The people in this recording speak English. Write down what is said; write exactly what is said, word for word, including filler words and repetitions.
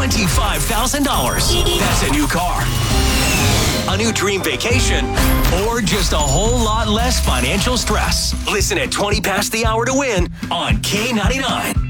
twenty-five thousand dollars. That's a new car, a new dream vacation, or just a whole lot less financial stress. Listen at twenty past the hour to win on K ninety-nine.